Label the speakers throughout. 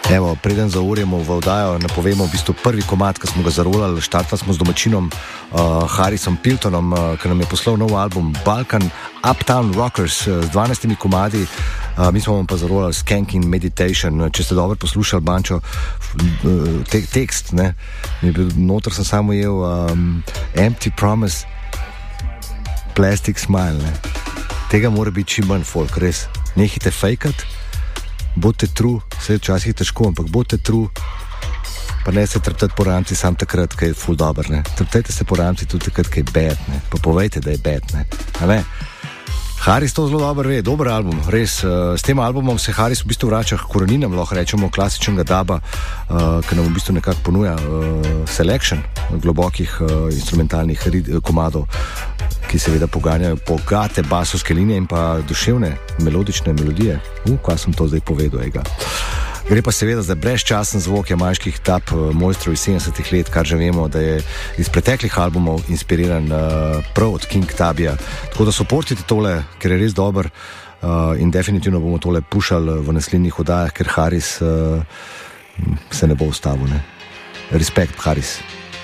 Speaker 1: Evo, preden zaurjemo v oddajo, napovemo v bistvu prvi komad, ki smo ga zarolali. Štartali smo z domačinom Harisom Piltonom, ki nam je poslal nov album Balkan Uptown Rockers z 12 komadi. Mi smo vam pa zarolali Skanking Meditation. Če ste dobro poslušali Bančo tekst, ne, noter sem samo ujel Empty Promise, Plastic Smile, ne. Tega mora biti čim manj folk, res. Nehite fejkat, bodite true, vse včasih je težko, ampak bodite true, pa ne se trptati po ramci sam takrat, kaj je ful dober, ne. Trptajte se po ramci tudi takrat, kaj je bad, ne. Pa povejte, da je bad, ne. A ne? Haris to zelo dobro ve, dober album, res. S tem albumom se Haris v bistvu vrača k koreninam, lahko rečemo klasičnega daba, ki nam v bistvu nekako ponuja selection globokih instrumentalnih komadov, ki seveda poganjajo bogate basovske linije in pa duševne melodične melodije. Kaj sem to zdaj povedal, ega. Gre pa seveda za brezčasen zvok jamajških tap mojstrov iz 70-ih let, kar že vemo, da je iz preteklih albumov inspiriran prav od King Tabija. Tako da soportite tole, ker je res dober in definitivno bomo tole pušali v naslednjih oddajah, ker Haris se ne bo ustavil, ne. Respekt, Haris.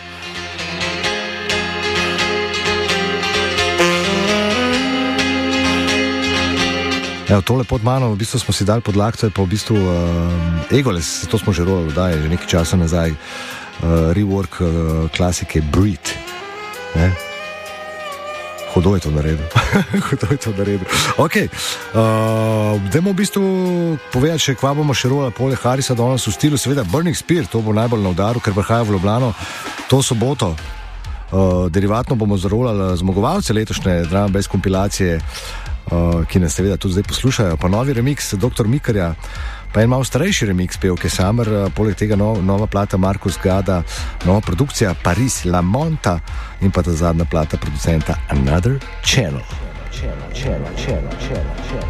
Speaker 1: Evo, tole pod mano, v bistvu smo si dali pod lakto, je pa v bistvu Egoles, to smo že rolali, da je že nekaj časa nazaj, rework klasike Breed. Ne? Hudo je to naredil. Hudo je to naredil. Ok, dajmo v bistvu povedati še, kva bomo še rolali pole Harisa danes v stilu, seveda Burning Spear, to bo najbolj na udaru, ker prihaja v Ljubljano to soboto. Derivatno bomo zarolali zmagovalce letošnje Drum and Bass kompilacije, ki nas seveda tudi zdaj poslušajo, pa novi remix Dr. Mikarja, pa en malo starejši remix pevke Summer, poleg tega nova plata Markus Gada, nova produkcija Paris La Monta in pa ta zadnja plata producenta Another Channel.